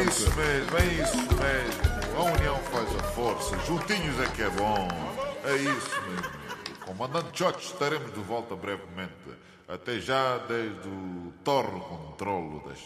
É isso mesmo. A união faz a força. Juntinhos é que é bom. É isso mesmo. Comandante Choch, estaremos de volta brevemente. Até já, desde o torre controlo das